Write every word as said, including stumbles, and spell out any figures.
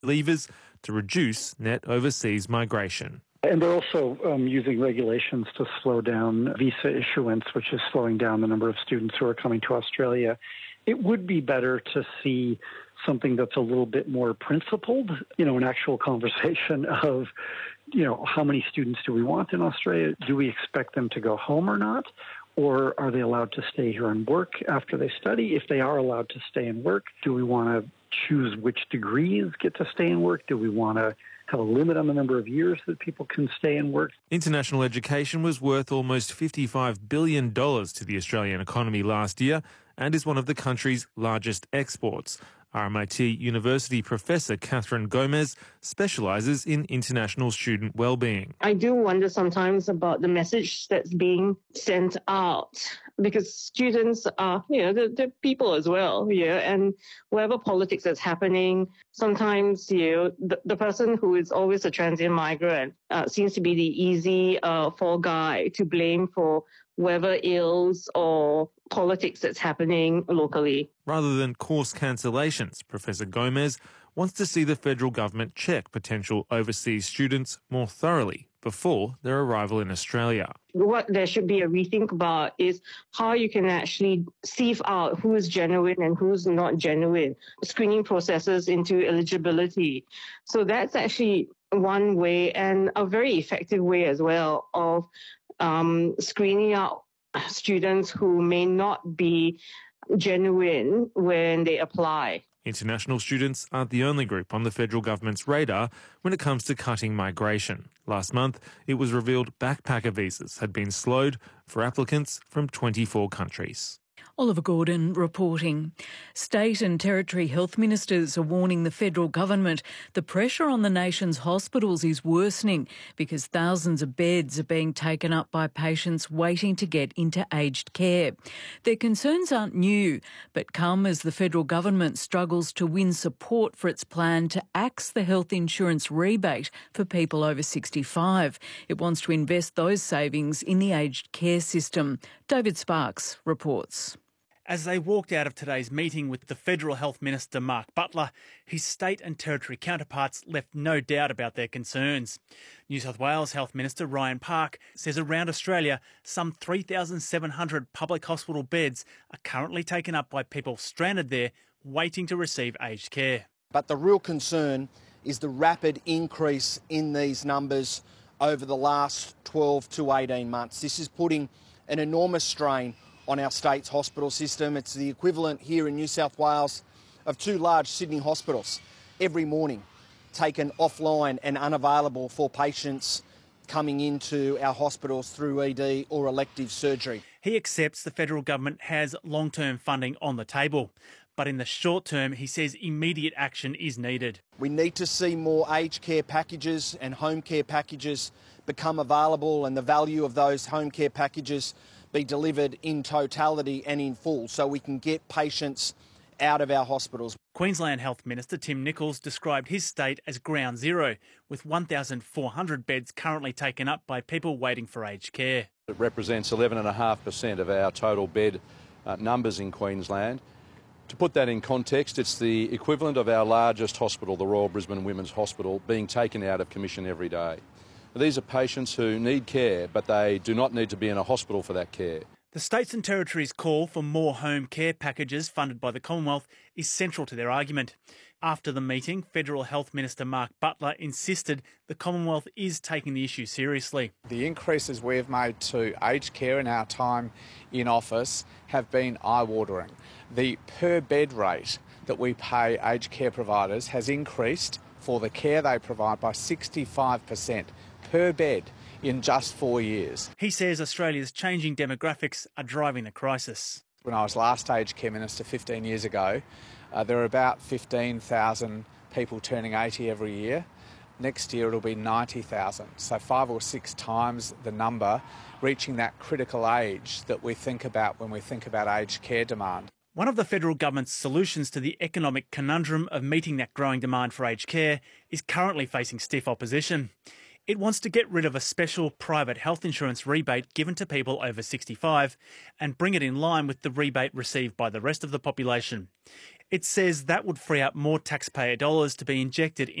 levers to reduce net overseas migration. And they're also um, using regulations to slow down visa issuance, which is slowing down the number of students who are coming to Australia. It would be better to see something that's a little bit more principled, you know, an actual conversation of, you know, how many students do we want in Australia? Do we expect them to go home or not? Or are they allowed to stay here and work after they study? If they are allowed to stay and work, do we want to choose which degrees get to stay and work? Do we want to have a limit on the number of years that people can stay and work? International education was worth almost fifty-five billion dollars to the Australian economy last year and is one of the country's largest exports. R M I T University professor Catherine Gomez specialises in international student wellbeing. I do wonder sometimes about the message that's being sent out, because students are, you know, they're, they're people as well, yeah, and whatever politics that's happening, sometimes, you know, the, the person who is always a transient migrant uh, seems to be the easy uh, fall guy to blame for whatever ills or politics that's happening locally. Rather than course cancellations, Professor Gomez wants to see the federal government check potential overseas students more thoroughly before their arrival in Australia. What there should be a rethink about is how you can actually sieve out who is genuine and who's not genuine, screening processes into eligibility. So that's actually one way, and a very effective way as well, of um, screening out students who may not be genuine when they apply. International students aren't the only group on the federal government's radar when it comes to cutting migration. Last month, it was revealed backpacker visas had been slowed for applicants from twenty-four countries. Oliver Gordon reporting. State and Territory health ministers are warning the federal government the pressure on the nation's hospitals is worsening because thousands of beds are being taken up by patients waiting to get into aged care. Their concerns aren't new, but come as the federal government struggles to win support for its plan to axe the health insurance rebate for people over sixty-five. It wants to invest those savings in the aged care system. David Sparks reports. As they walked out of today's meeting with the Federal Health Minister Mark Butler, his state and territory counterparts left no doubt about their concerns. New South Wales Health Minister Ryan Park says around Australia, some three thousand seven hundred public hospital beds are currently taken up by people stranded there waiting to receive aged care. But the real concern is the rapid increase in these numbers over the last twelve to eighteen months. This is putting an enormous strain on our state's hospital system. It's the equivalent here in New South Wales of two large Sydney hospitals every morning taken offline and unavailable for patients coming into our hospitals through E D or elective surgery. He accepts the federal government has long-term funding on the table, but in the short term, he says immediate action is needed. We need to see more aged care packages and home care packages become available, and the value of those home care packages be delivered in totality and in full so we can get patients out of our hospitals. Queensland Health Minister Tim Nicholls described his state as ground zero, with one thousand four hundred beds currently taken up by people waiting for aged care. It represents eleven point five percent of our total bed uh, numbers in Queensland. To put that in context, it's the equivalent of our largest hospital, the Royal Brisbane Women's Hospital, being taken out of commission every day. These are patients who need care, but they do not need to be in a hospital for that care. The states and territories' call for more home care packages funded by the Commonwealth is central to their argument. After the meeting, Federal Health Minister Mark Butler insisted the Commonwealth is taking the issue seriously. The increases we've made to aged care in our time in office have been eye-watering. The per bed rate that we pay aged care providers has increased for the care they provide by sixty-five percent per bed in just four years. He says Australia's changing demographics are driving the crisis. When I was last aged care minister fifteen years ago, uh, there were about fifteen thousand people turning eighty every year. Next year it'll be ninety thousand, so five or six times the number, reaching that critical age that we think about when we think about aged care demand. One of the federal government's solutions to the economic conundrum of meeting that growing demand for aged care is currently facing stiff opposition. It wants to get rid of a special private health insurance rebate given to people over sixty-five and bring it in line with the rebate received by the rest of the population. It says that would free up more taxpayer dollars to be injected